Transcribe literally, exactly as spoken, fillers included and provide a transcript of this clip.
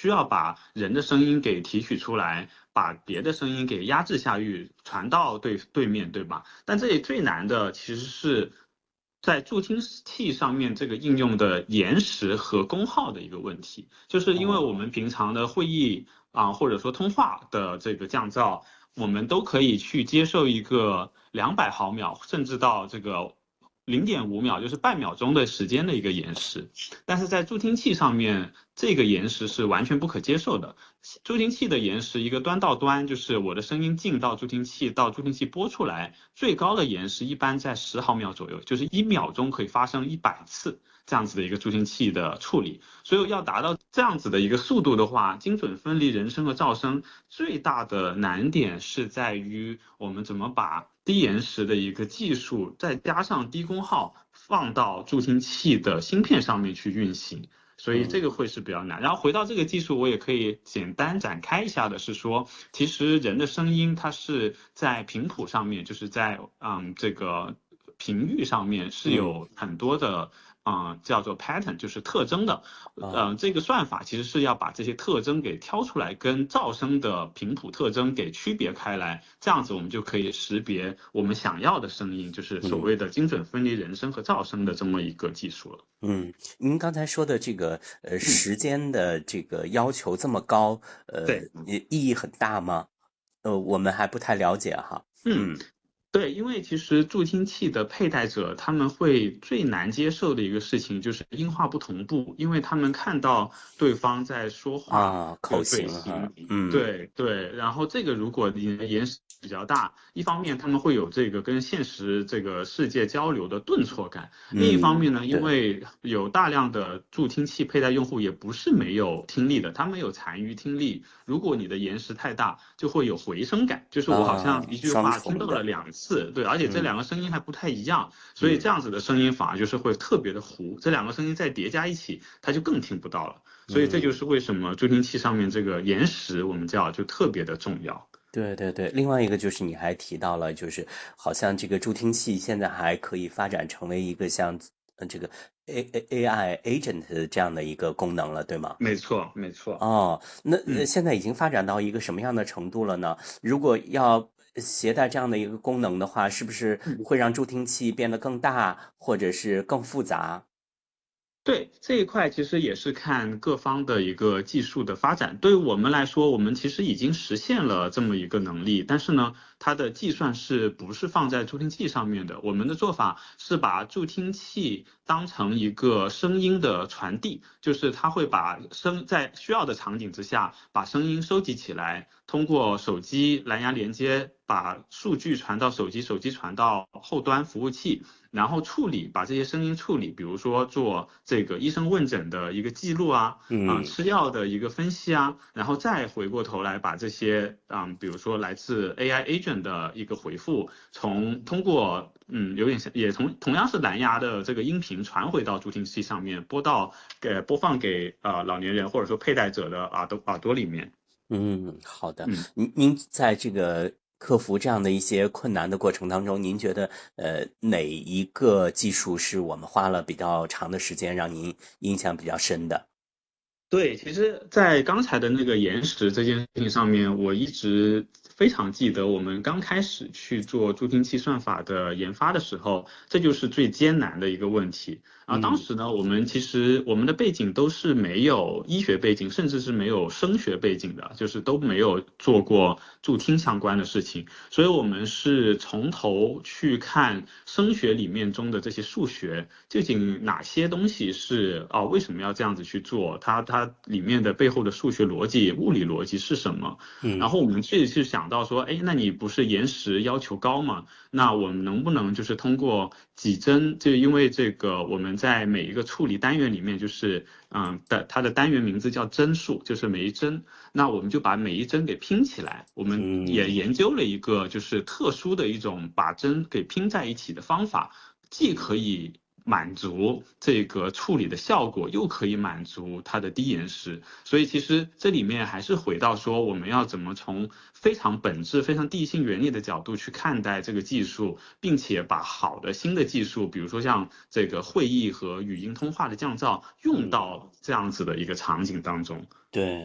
需要把人的声音给提取出来，把别的声音给压制下去，传到对对面，对吧？但这里最难的其实是在助听器上面这个应用的延时和功耗的一个问题，就是因为我们平常的会议啊，或者说通话的这个降噪，我们都可以去接受一个两百毫秒，甚至到这个零点五秒，就是半秒钟的时间的一个延时。但是在助听器上面，这个延时是完全不可接受的。助听器的延时，一个端到端，就是我的声音进到助听器，到助听器播出来，最高的延时一般在十毫秒左右，就是一秒钟可以发生一百次这样子的一个助听器的处理。所以要达到这样子的一个速度的话，精准分离人声和噪声最大的难点是在于我们怎么把低延时的一个技术，再加上低功耗放到助听器的芯片上面去运行。所以这个会是比较难。然后回到这个技术，我也可以简单展开一下的是说，其实人的声音它是在频谱上面，就是在嗯这个频率上面是有很多的。嗯、呃，叫做 pattern， 就是特征的。嗯、呃，这个算法其实是要把这些特征给挑出来，跟噪声的频谱特征给区别开来，这样子我们就可以识别我们想要的声音，就是所谓的精准分离人声和噪声的这么一个技术了。 嗯，您刚才说的这个呃时间的这个要求这么高，呃， 对， 意义很大吗？呃，我们还不太了解哈。 嗯。 嗯。 对，因为其实助听器的佩戴者他们会最难接受的一个事情就是音画不同步，因为他们看到对方在说话， 啊，口有嘴型哈。 型， 嗯。 对对，然后这个如果你的延时比较大，一方面他们会有这个跟现实这个世界交流的顿挫感，另一方嗯， 面呢，因对。 为有大量的助听器佩戴用户也不是没有听力的，他们有残余听力，如果你的延时太大，就会有回声感，就是我好像啊， 一句双话听到了重的。 两次，对，而且这嗯两个声音还不太一样，所以这嗯样子的声音反而就是会特别的糊，这两个声音再叠加一起，它就更听不到了。所以这就嗯。 是为什么助听器上面这个延时我们叫就特别的重要。 对对对，另外一个就是你还提到了，就是好像这个助听器现在还可以发展成为一个像呃这个 A A A I agent 这样的一个功能了，对吗？ 没错，没错。 哦，那呃嗯。 现在已经发展到一个什么样的程度了呢？如果要携带这样的一个功能的话，是不是会让助听器变得更大，或者是更复杂？ 对，这一块其实也是看各方的一个技术的发展。对于我们来说，我们其实已经实现了这么一个能力，但是呢，它的计算是不是放在助听器上面的？我们的做法是把助听器当成一个声音的传递，就是它会把声在需要的场景之下，把声音收集起来，通过手机蓝牙连接，把数据传到手机，手机传到后端服务器。然后处理，把这些声音处理，比如说做这个医生问诊的一个记录啊，啊、呃、 嗯吃药的一个分析啊，然后再回过头来把这些啊、呃，比如说来自 A I agent 的一个回复，从通过嗯有点像也从同样是蓝牙的这个音频传回到助听器上面，播到给播放给呃老年人或者说佩戴者的耳朵耳朵里面。 嗯，好的。 嗯。 您您在这个克服这样的一些困难的过程当中，您觉得呃哪一个技术是我们花了比较长的时间让您印象比较深的？ 对，其实，在刚才的那个延时这件事情上面，我一直非常记得，我们刚开始去做助听器算法的研发的时候，这就是最艰难的一个问题。啊，当嗯时呢，我们其实我们的背景都是没有医学背景，甚至是没有声学背景的，就是都没有做过助听相关的事情，所以我们是从头去看声学里面中的这些数学，究竟哪些东西是哦，为什么要这样子去做？它它里面的背后的数学逻辑、物理逻辑是什么？然嗯后我们去去想到说，哎，那你不是延时要求高吗？那我们能不能就是通过几帧，就因为这个我们在每一个处理单元里面，就是嗯的它的单元名字叫帧数，就是每一帧，那我们就把每一帧给拼起来。我们也嗯研究了一个就是特殊的一种把帧给拼在一起的方法，既可以满足这个处理的效果，又可以满足它的低延时。所以其实这里面还是回到说，我们要怎么从非常本质、非常地性原理的角度去看待这个技术，并且把好的新的技术，比如说像这个会议和语音通话的降噪，用嗯， 到这样子的一个场景当中。 对。